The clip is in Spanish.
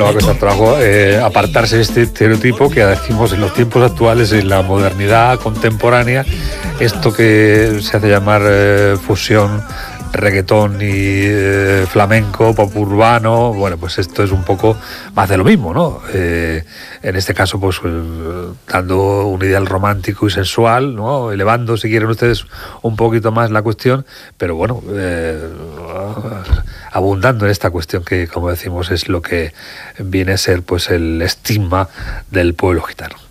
no va a costar trabajo apartarse de este estereotipo que decimos en los tiempos actuales, en la modernidad contemporánea, esto que se hace llamar fusión, reggaetón y flamenco, pop urbano, bueno, pues esto es un poco más de lo mismo, ¿no? En este caso, pues dando un ideal romántico y sensual, ¿no? Elevando, si quieren ustedes, un poquito más la cuestión, pero bueno, abundando en esta cuestión que, como decimos, es lo que viene a ser pues el estigma del pueblo gitano.